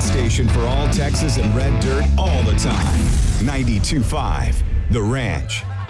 station for all Texas and red dirt all the time. 92.5 The Ranch.